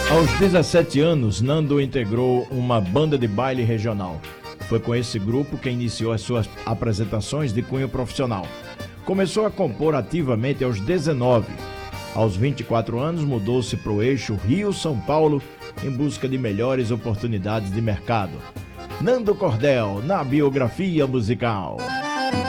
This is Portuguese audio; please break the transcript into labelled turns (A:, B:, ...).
A: Aos 17 anos, Nando integrou uma banda de baile regional. Foi com esse grupo que iniciou as suas apresentações de cunho profissional. Começou a compor ativamente aos 19. Aos 24 anos, mudou-se para o eixo Rio-São Paulo em busca de melhores oportunidades de mercado. Nando Cordel, na biografia musical.